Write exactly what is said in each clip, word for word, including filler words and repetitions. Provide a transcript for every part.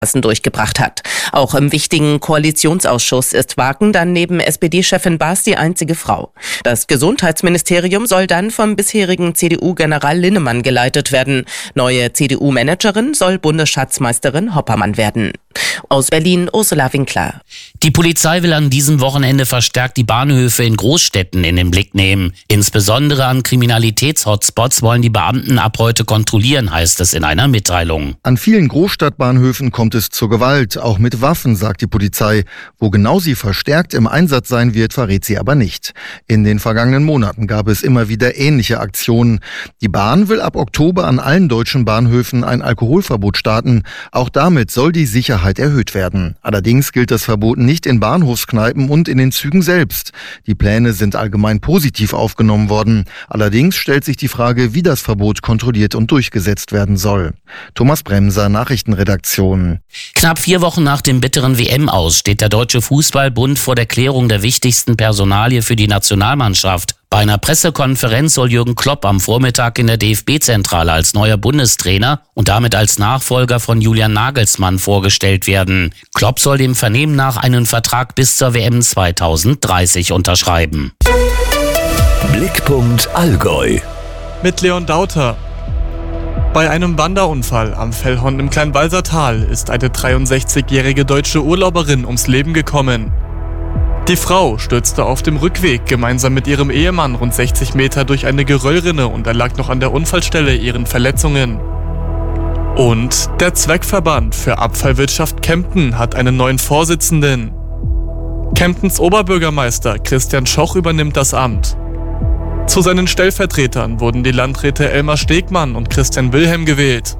durchgebracht hat. Auch im wichtigen Koalitionsausschuss ist Waken dann neben S P D-Chefin Baas die einzige Frau. Das Gesundheitsministerium soll dann vom bisherigen C D U-General Linnemann geleitet werden. Neue C D U-Managerin soll Bundesschatzmeisterin Hoppermann werden. Aus Berlin Ursula Winkler. Die Polizei will an diesem Wochenende verstärkt die Bahnhöfe in Großstädten in den Blick nehmen. Insbesondere an Kriminalitäts-Hotspots wollen die Beamten ab heute kontrollieren, heißt es in einer Mitteilung. An vielen Großstadtbahnhöfen kommt es zur Gewalt, auch mit Waffen, sagt die Polizei. Wo genau sie verstärkt im Einsatz sein wird, verrät sie aber nicht. In den vergangenen Monaten gab es immer wieder ähnliche Aktionen. Die Bahn will ab Oktober an allen deutschen Bahnhöfen ein Alkoholverbot starten. Auch damit soll die Sicherheit erhöht werden. Allerdings gilt das Verbot nicht in Bahnhofskneipen und in den Zügen selbst. Die Pläne sind allgemein positiv aufgenommen worden. Allerdings stellt sich die Frage, wie das Verbot kontrolliert und durchgesetzt werden soll. Thomas Bremser, Nachrichtenredaktion. Knapp vier Wochen nach dem bitteren W M-Aus steht der Deutsche Fußballbund vor der Klärung der wichtigsten Personalie für die Nationalmannschaft. Bei einer Pressekonferenz soll Jürgen Klopp am Vormittag in der D F B-Zentrale als neuer Bundestrainer und damit als Nachfolger von Julian Nagelsmann vorgestellt werden. Klopp soll dem Vernehmen nach einen Vertrag bis zur W M zweitausenddreißig unterschreiben. Blickpunkt Allgäu. Mit Leon Dauter. Bei einem Wanderunfall am Fellhorn im Kleinwalser Tal ist eine dreiundsechzigjährige deutsche Urlauberin ums Leben gekommen. Die Frau stürzte auf dem Rückweg gemeinsam mit ihrem Ehemann rund sechzig Meter durch eine Geröllrinne und erlag noch an der Unfallstelle ihren Verletzungen. Und der Zweckverband für Abfallwirtschaft Kempten hat einen neuen Vorsitzenden. Kemptens Oberbürgermeister Christian Schoch übernimmt das Amt. Zu seinen Stellvertretern wurden die Landräte Elmar Stegmann und Christian Wilhelm gewählt.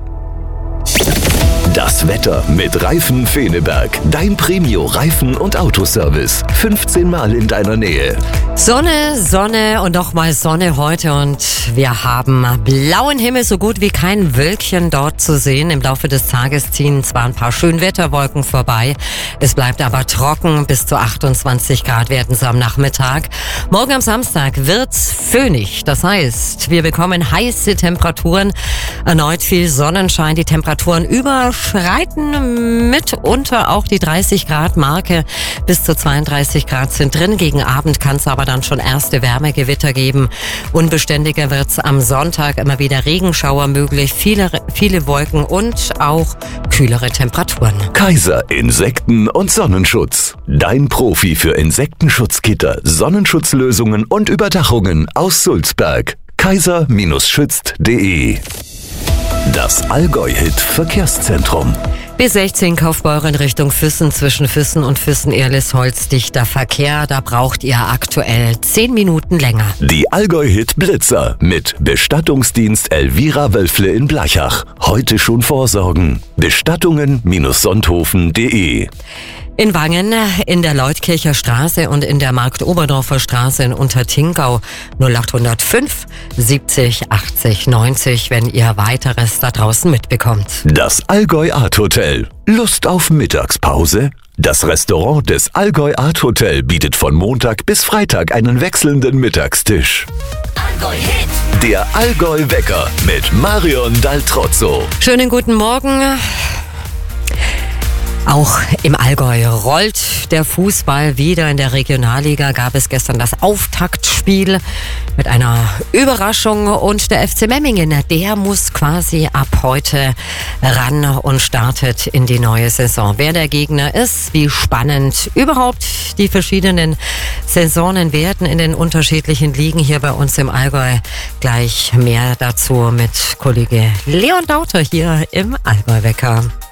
Das Wetter mit Reifen Feneberg. Dein Premio-Reifen- und Autoservice. fünfzehn Mal in deiner Nähe. Sonne, Sonne und nochmal Sonne heute und wir haben blauen Himmel, so gut wie kein Wölkchen dort zu sehen. Im Laufe des Tages ziehen zwar ein paar Schönwetterwolken vorbei, es bleibt aber trocken, bis zu achtundzwanzig Grad werden es am Nachmittag. Morgen am Samstag wird's föhnig, das heißt, wir bekommen heiße Temperaturen, erneut viel Sonnenschein, die Temperaturen überschreiten mitunter auch die dreißig Grad Marke, bis zu zweiunddreißig Grad sind drin. Gegen Abend kann es aber dann schon erste Wärmegewitter geben. Unbeständiger wird's am Sonntag, immer wieder Regenschauer möglich, viele, viele Wolken und auch kühlere Temperaturen. Kaiser Insekten- und Sonnenschutz. Dein Profi für Insektenschutzgitter, Sonnenschutzlösungen und Überdachungen aus Sulzberg. kaiser schützt punkt de. Das Allgäu-Hit-Verkehrszentrum. B sechzehn Kaufbeuren Richtung Füssen, zwischen Füssen und Füssen-Erlisholz dichter Verkehr. Da braucht ihr aktuell zehn Minuten länger. Die Allgäu-Hit-Blitzer mit Bestattungsdienst Elvira Wölfle in Blachach. Heute schon vorsorgen. Bestattungen Sonthofen punkt de. In Wangen, in der Leutkircher Straße und in der Marktoberdorfer Straße in Untertingau null acht null fünf siebzig achtzig neunzig, wenn ihr weiteres da draußen mitbekommt. Das Allgäu Art Hotel. Lust auf Mittagspause? Das Restaurant des Allgäu Art Hotel bietet von Montag bis Freitag einen wechselnden Mittagstisch. Allgäu Hit. Der Allgäu Wecker mit Marion Daltrozzo. Schönen guten Morgen. Auch im Allgäu rollt der Fußball wieder. In der Regionalliga gab es gestern das Auftaktspiel mit einer Überraschung und der F C Memmingen, der muss quasi ab heute ran und startet in die neue Saison. Wer der Gegner ist, wie spannend überhaupt die verschiedenen Saisonen werden in den unterschiedlichen Ligen hier bei uns im Allgäu. Gleich mehr dazu mit Kollege Leon Dauter hier im Allgäu Wecker.